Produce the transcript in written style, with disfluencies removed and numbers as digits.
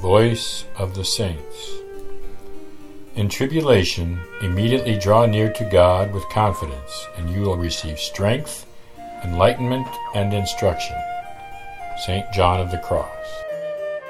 Voice of the Saints. In tribulation, immediately draw near to God with confidence, and you will receive strength, enlightenment, and instruction. St. John of the Cross.